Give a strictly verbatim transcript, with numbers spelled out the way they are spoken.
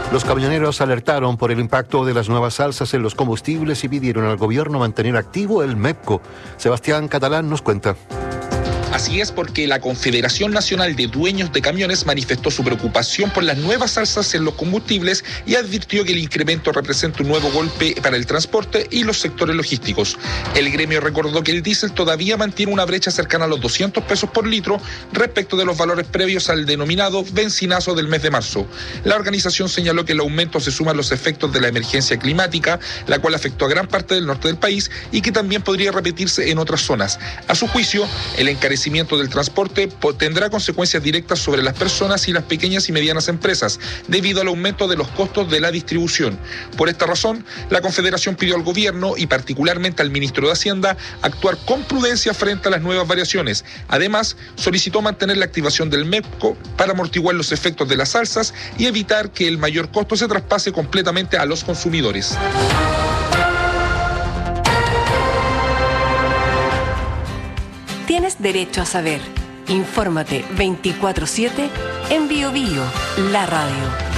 Los camioneros alertaron por el impacto de las nuevas alzas en los combustibles y pidieron al gobierno mantener activo el MEPCO. Sebastián Catalán nos cuenta. Así es, porque la Confederación Nacional de Dueños de Camiones manifestó su preocupación por las nuevas alzas en los combustibles y advirtió que el incremento representa un nuevo golpe para el transporte y los sectores logísticos. El gremio recordó que el diésel todavía mantiene una brecha cercana a los doscientos pesos por litro respecto de los valores previos al denominado bencinazo del mes de marzo. La organización señaló que el aumento se suma a los efectos de la emergencia climática, la cual afectó a gran parte del norte del país y que también podría repetirse en otras zonas. A su juicio, el encarecimiento del transporte tendrá consecuencias directas sobre las personas y las pequeñas y medianas empresas, debido al aumento de los costos de la distribución. Por esta razón, la Confederación pidió al gobierno y particularmente al ministro de Hacienda actuar con prudencia frente a las nuevas variaciones. Además, solicitó mantener la activación del MEPCO para amortiguar los efectos de las alzas y evitar que el mayor costo se traspase completamente a los consumidores. Tienes derecho a saber. Infórmate veinticuatro siete en Bio Bio, la radio.